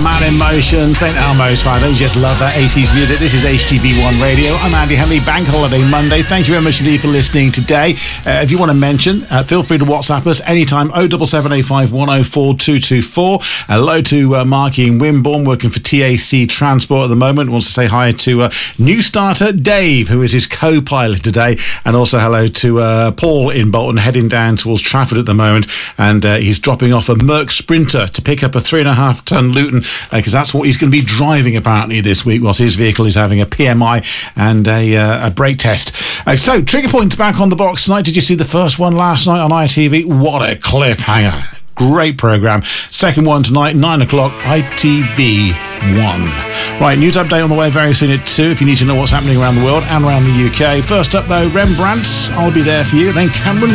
Man in Motion, St Elmo's fan. Don't you just love that 80s music? This is HTV1 Radio. I'm Andy Henley, Bank Holiday Monday. Thank you very much indeed for listening today. If you want to mention, feel free to WhatsApp us anytime, 07785 104 224. Hello to Marky in Wimborne, working for TAC Transport at the moment. Wants to say hi to new starter Dave, who is his co-pilot today. And also hello to Paul in Bolton, heading down towards Trafford at the moment. And he's dropping off a Merc Sprinter to pick up a 3.5-ton Luton, because that's what he's going to be driving apparently this week, whilst his vehicle is having a PMI and a brake test. So, Trigger Point's back on the box tonight. Did you see the first one last night on ITV? What a cliffhanger. Great programme. Second one tonight, 9 o'clock, ITV1. Right, news update on the way very soon at 2 if you need to know what's happening around the world and around the UK. First up, though, Rembrandts, I'll Be There For You. Then Cameron